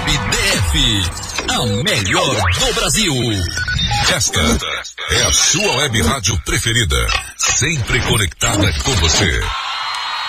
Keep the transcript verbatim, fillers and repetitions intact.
Web D F, a melhor do Brasil. Esta é a sua web rádio preferida, sempre conectada com você.